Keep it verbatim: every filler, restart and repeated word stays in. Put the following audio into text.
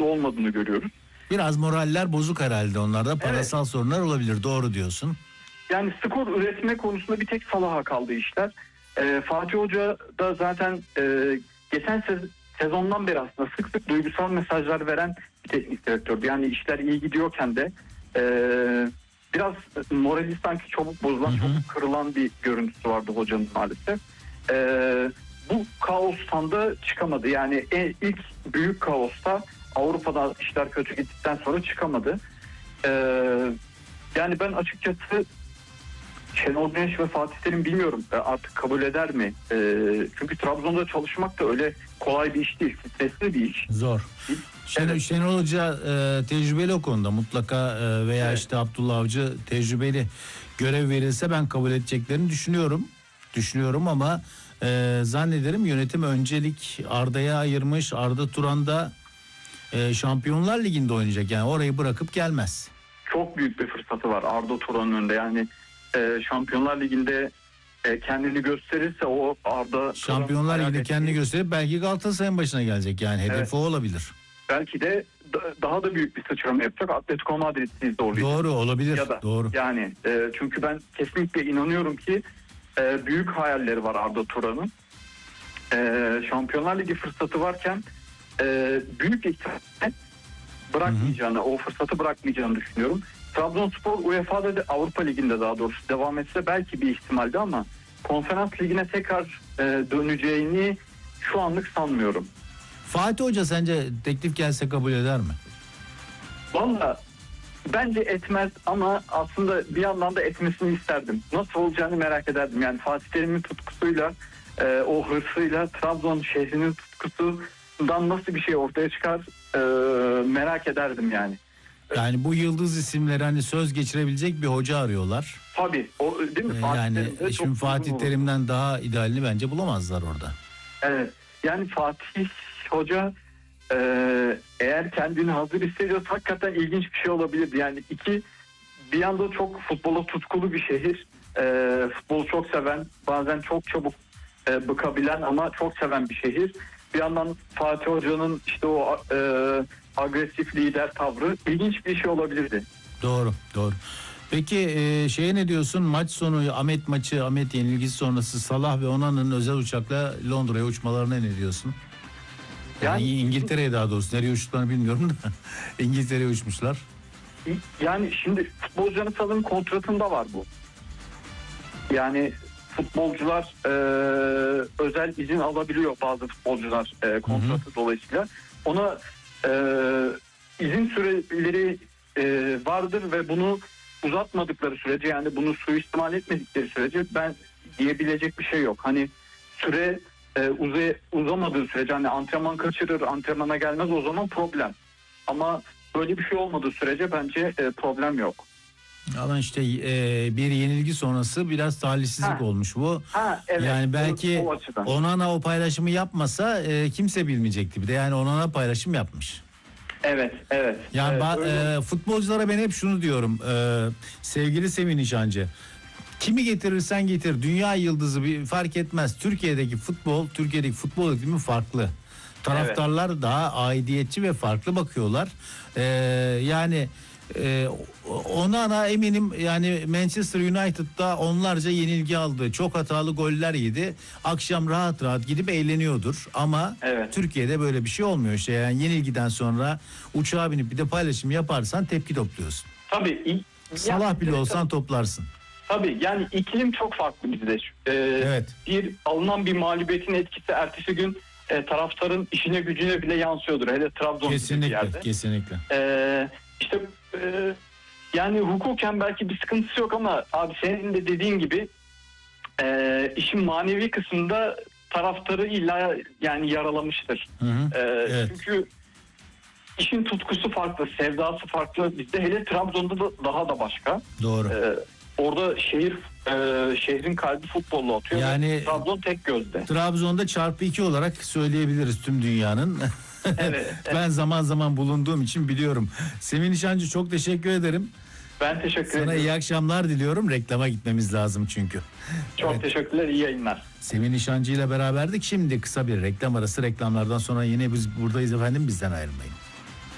olmadığını görüyoruz. Biraz moraller bozuk herhalde onlarda. Parasal evet. sorunlar olabilir. Doğru diyorsun. Yani skor üretme konusunda bir tek Salah'a kaldı işler. Ee, Fatih Hoca da zaten e, geçen sez- sezondan beri aslında sık sık duygusal mesajlar veren bir teknik direktördü. Yani işler iyi gidiyorken de e, biraz morali sanki çabuk bozulan, hı hı. çabuk kırılan bir görüntüsü vardı hocanın maalesef. E, bu kaostan da çıkamadı. Yani en, ilk büyük kaosta Avrupa'da işler kötü gittikten sonra çıkamadı. E, yani ben açıkçası Şenol Güneş ve Fatih Terim bilmiyorum artık kabul eder mi? E, çünkü Trabzon'da çalışmak da öyle kolay bir iş değil. Stresli bir iş. Zor. Şenol, evet. Şenol Hoca e, tecrübeli o konuda mutlaka e, veya evet. işte Abdullah Avcı tecrübeli görev verilse ben kabul edeceklerini düşünüyorum. Düşünüyorum ama e, zannederim yönetim öncelik Arda'ya ayırmış. Arda Turan da e, Şampiyonlar Ligi'nde oynayacak. Yani orayı bırakıp gelmez. Çok büyük bir fırsatı var Arda Turan'ın önünde. Yani e, Şampiyonlar Ligi'nde e, kendini gösterirse o Arda Şampiyonlar Ligi'nde kendini gösterip belki Galatasaray'ın başına gelecek. Yani hedefi evet. o olabilir. Belki de daha da büyük bir sıçrama yapacak. Atletico Madrid'i zorlayacak. Doğru olabilir. Ya da, doğru. Yani e, çünkü ben kesinlikle inanıyorum ki e, büyük hayalleri var Arda Turan'ın. E, Şampiyonlar Ligi fırsatı varken e, büyük ihtimalle bırakmayacağını, hı hı. o fırsatı bırakmayacağını düşünüyorum. Trabzonspor U E F A'da da Avrupa Ligi'nde daha doğrusu devam etse belki bir ihtimaldi ama Konferans Ligi'ne tekrar e, döneceğini şu anlık sanmıyorum. Fatih Hoca sence teklif gelse kabul eder mi? Vallahi bence etmez ama aslında bir yandan da etmesini isterdim. Nasıl olacağını merak ederdim. Yani Fatih Terim'in tutkusuyla, e, o hırsıyla Trabzon şehrinin tutkusundan nasıl bir şey ortaya çıkar e, merak ederdim yani. Yani bu yıldız isimleri hani söz geçirebilecek bir hoca arıyorlar. Tabii. O, değil mi? Ee, yani şimdi Fatih Terim'den daha idealini bence bulamazlar orada. Evet. Yani Fatih Hoca e, eğer kendini hazır hissediyorsa hakikaten ilginç bir şey olabilirdi. Yani iki bir yanda çok futbola tutkulu bir şehir. E, futbolu çok seven, bazen çok çabuk e, bıkabilen ama çok seven bir şehir. Bir yandan Fatih Hoca'nın işte o e, agresif lider tavrı ilginç bir şey olabilirdi. Doğru, doğru. Peki e, şeye ne diyorsun? Maç sonu Ahmet maçı, Ahmet yenilgisi sonrası Salah ve Onana'nın özel uçakla Londra'ya uçmalarına ne diyorsun? Yani, yani İngiltere'ye daha doğrusu nereye uçtuklarını bilmiyorum da İngiltere'ye uçmuşlar. Yani şimdi futbolcunun sanırım kontratında var bu. Yani futbolcular e, özel izin alabiliyor bazı futbolcular e, kontratı hı hı. dolayısıyla. Ona e, izin süreleri e, vardır ve bunu uzatmadıkları sürece yani bunu suistimal etmedikleri sürece ben diyebilecek bir şey yok. Hani süre e, uzay, uzamadığı sürece hani antrenman kaçırır, antrenmana gelmez o zaman problem. Ama böyle bir şey olmadığı sürece bence e, problem yok. Ama işte e, bir yenilgi sonrası biraz talihsizlik ha. olmuş bu. Ha, evet. Yani belki o, o Onana o paylaşımı yapmasa e, kimse bilmeyecekti. Bir de yani Onana paylaşım yapmış. Evet, evet. Yani evet, ba- e, futbolculara ben hep şunu diyorum. E, sevgili Semih Nişancı. Kimi getirirsen getir. Dünya yıldızı bir fark etmez. Türkiye'deki futbol, Türkiye'deki futbol iklimi farklı. Taraftarlar evet. daha aidiyetçi ve farklı bakıyorlar. E, yani Ee, Onana eminim yani Manchester United'da onlarca yenilgi aldı. Çok hatalı goller yedi. Akşam rahat rahat gidip eğleniyordur. Ama evet. Türkiye'de böyle bir şey olmuyor işte. Yani yenilgiden sonra uçağa binip bir de paylaşım yaparsan tepki topluyorsun. Tabii. Salah yani, bile olsan tabii. toplarsın. Tabii yani iklim çok farklı bizde. Ee, evet. Bir alınan bir mağlubiyetin etkisi ertesi gün e, taraftarın işine gücüne bile yansıyordur. Hele Trabzon kesinlikle, yerde. Kesinlikle. Ee, işte e, yani hukuken belki bir sıkıntısı yok ama abi senin de dediğin gibi e, işin manevi kısmında taraftarı illa yani yaralamıştır. Hı hı, e, evet. Çünkü işin tutkusu farklı, sevdası farklı. Bizde hele Trabzon'da da daha da başka. Doğru. E, orada şehir e, şehrin kalbi futbolla atıyor. Yani Trabzon tek gözde. Trabzon'da çarpı iki olarak söyleyebiliriz tüm dünyanın. Evet, ben evet. zaman zaman bulunduğum için biliyorum. Semih Nişancı çok teşekkür ederim. Ben teşekkür Sana ederim. iyi akşamlar diliyorum. Reklama gitmemiz lazım çünkü. Çok evet. teşekkürler. İyi yayınlar. Semih Nişancı ile beraberdik. Şimdi kısa bir reklam arası. Reklamlardan sonra yine biz buradayız efendim. Bizden ayrılmayın.